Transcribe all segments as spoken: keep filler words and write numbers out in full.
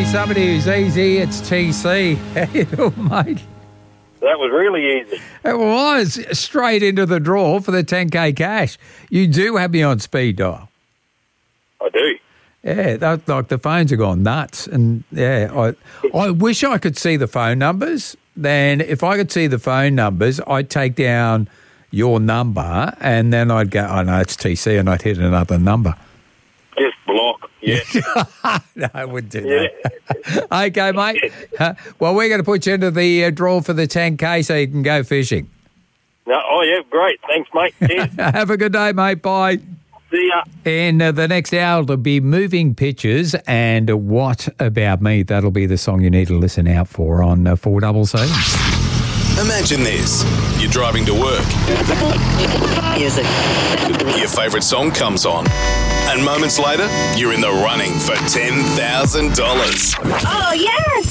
somebody who's easy, it's T C. How you doing, mate? That was really easy. It was straight into the draw for the ten K cash. You do have me on speed dial. I do. Yeah, that, like the phones are gone nuts. And yeah, I I wish I could see the phone numbers. Then if I could see the phone numbers, I'd take down your number and then I'd go, oh no, it's T C, and I'd hit another number. Just block, yeah. No, I wouldn't do that. Okay, mate. Uh, well, we're going to put you into the uh, draw for the ten K so you can go fishing. No, oh, yeah, great. Thanks, mate. Cheers. Have a good day, mate. Bye. See ya. In uh, the next hour, it'll be Moving Pictures and uh, What About Me. That'll be the song you need to listen out for on uh, four C C. Imagine this. You're driving to work. Music. Your favourite song comes on. And moments later, you're in the running for ten thousand dollars. Oh, yes!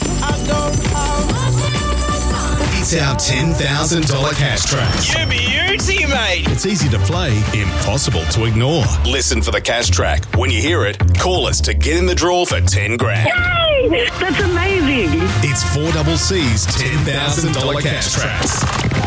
It's our ten thousand dollars cash track. You beauty, mate. It's easy to play, impossible to ignore. Listen for the cash track. When you hear it, call us to get in the draw for ten grand. Yay! That's amazing. It's four C C's ten thousand dollars cash tracks.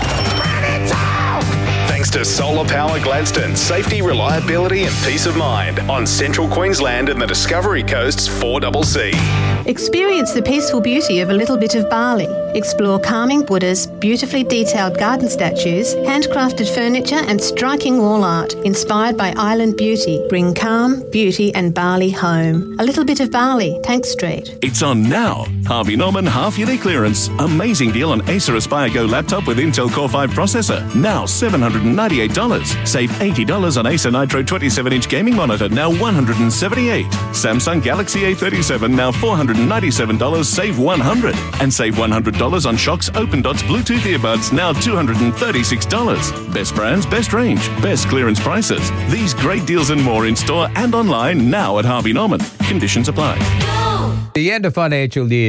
Thanks to Solar Power Gladstone. Safety, reliability and peace of mind on Central Queensland and the Discovery Coast's four C C. Experience the peaceful beauty of a little bit of Bali. Explore calming Buddhas, beautifully detailed garden statues, handcrafted furniture and striking wall art inspired by island beauty. Bring calm, beauty and Bali home. A little bit of Bali, Tank Street. It's on now. Harvey Norman half-yearly clearance. Amazing deal on Acer Aspire Go laptop with Intel Core five processor. Now seven hundred ninety-eight dollars. Save eighty dollars on Acer Nitro twenty-seven inch gaming monitor, now one hundred seventy-eight dollars. Samsung Galaxy A thirty-seven, now four hundred ninety-seven dollars, save one hundred dollars. And save one hundred dollars on Shox Open Dots Bluetooth earbuds, now two hundred thirty-six dollars. Best brands, best range, best clearance prices. These great deals and more in store and online now at Harvey Norman. Conditions apply. The end of financial year